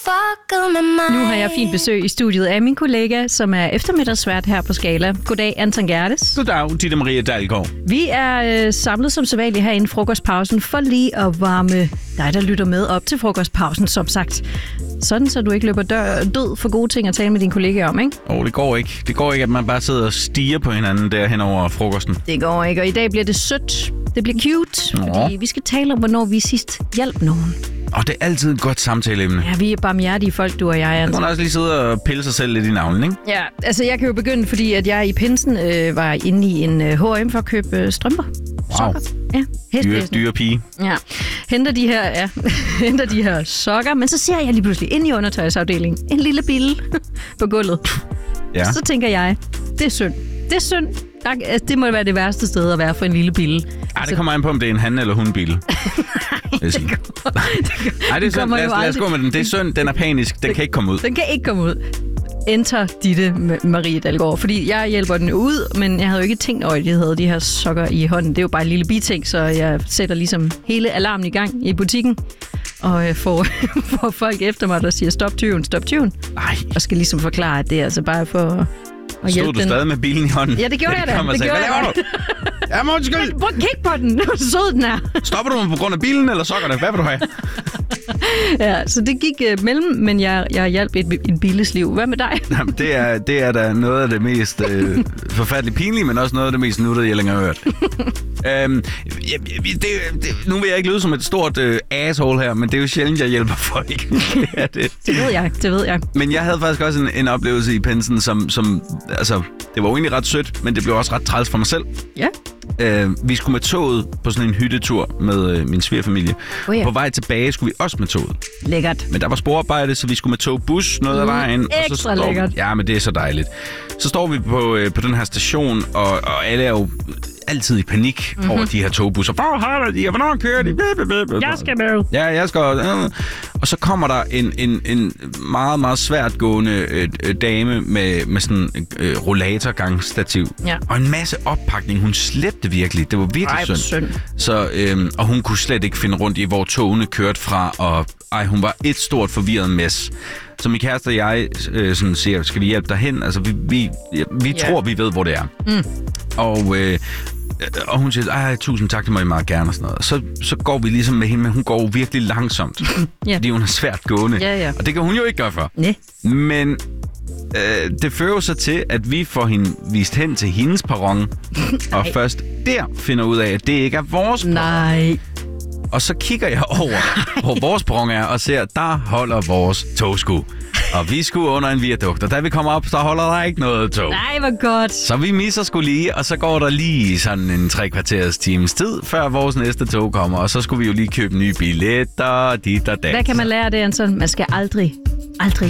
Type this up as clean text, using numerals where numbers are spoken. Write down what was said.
fucket med mig. Nu har jeg fint besøg i studiet af min kollega, som er eftermiddagsvært her på Skala. Goddag, Anton Gerdes. Goddag, Ditte Maria Dalgaard. Vi er samlet som sædvanligt herinde i frokostpausen for lige at varme dig, der lytter med op til frokostpausen, som sagt. Sådan, så du ikke løber død for gode ting at tale med dine kollegaer om, ikke? Det går ikke. Det går ikke, at man bare sidder og stiger på hinanden der hen over frokosten. Det går ikke, og i dag bliver det sødt. Det bliver cute, fordi vi skal tale om, hvornår vi sidst hjalp nogen. Og det er altid et godt samtaleemne. Ja, vi er barmhjertige folk, du og jeg, Anton. Man kan også lige sidde og pille sig selv lidt i navlen, ikke? Ja, altså jeg kan jo begynde, fordi at jeg i pinsen var inde i en H&M for at købe strømper. Wow. Sokker. Ja, dyre pige. Ja, henter de her sokker, men så ser jeg lige pludselig ind i undertøjsafdelingen en lille bille på gulvet. Ja. Så tænker jeg, det er synd. Det er synd. Det må være det værste sted at være for en lille bille. Det kommer an på, om det er en han- eller hundbille. Nej, det er synd. Lad os gå med den. Det er synd. Den er panisk. Den kan ikke komme ud. Den kan ikke komme ud. Enter Ditte Marie Dalgaard. Fordi jeg hjælper den ud, men jeg havde jo ikke tænkt over, at jeg havde de her sokker i hånden. Det er jo bare en lille biting, så jeg sætter ligesom hele alarmen i gang i butikken. Og får folk efter mig, der siger, stop tyven. Nej. Og skal ligesom forklare, at det er altså bare for at hjælpe den. Stod du stadig med bilen i hånden? Ja, det gjorde jeg da. Hvad laver du? Ja, undskyld. Prøv at kigge på den. Hvor sød den er. Stopper du mig på grund af bilen eller sokkerne? Hvad vil du have? Ja, så det gik mellem, men jeg hjalp et billes liv. Hvad med dig? Jamen, det er da noget af det mest forfærdeligt pinlige, men også noget af det mest nuttede, jeg længere har hørt. Nu vil jeg ikke lyde som et stort asshole her, men det er jo sjældent, jeg hjælper folk. Det ved jeg. Men jeg havde faktisk også en oplevelse i pensen, som altså, det var jo egentlig ret sødt, men det blev også ret træls for mig selv. Ja. Vi skulle med toget på sådan en hyttetur med min svigerfamilie. Ja. På vej tilbage skulle vi også med toget. Lækkert. Men der var sporarbejde, så vi skulle med togbus noget af vejen. Ekstra lækkert. Ja, men det er så dejligt. Så står vi på den her station, og alle er jo altid i panik over de her togbusser. Hvor holder de? Hvornår kører de? Jeg skal med. Ja, jeg skal. Og så kommer der en meget, meget svært gående dame med sådan en rollatorgangsstativ. Ja. Og en masse oppakning. Hun slæbte virkelig. Det var virkelig synd. Så, og hun kunne slet ikke finde rundt i, hvor togene kørte fra. Og hun var et stort forvirret mess. Så min kæreste og jeg sådan siger, skal vi hjælpe dig hen? Altså, vi tror, vi ved, hvor det er. Og hun siger, tusind tak, det må I meget gerne og sådan noget. Så går vi ligesom med hende, men hun går virkelig langsomt. Fordi hun er svært gående. Ja. Og det kan hun jo ikke gøre for. Nej. Men det fører så til, at vi får hende vist hen til hendes perron. Og først der finder ud af, at det ikke er vores perron. Nej. Og så kigger jeg over, hvor vores perron er, og ser, der holder vores togsku. Og vi skulle under en viadukt, og da vi kommer op, så holder der ikke noget tog. Nej, hvor godt. Så vi misser sgu lige, og så går der lige sådan en 3 kvarters times tid, før vores næste tog kommer. Og så skulle vi jo lige købe nye billetter, dit og dat. Hvad kan man lære af det, Anton? Man skal aldrig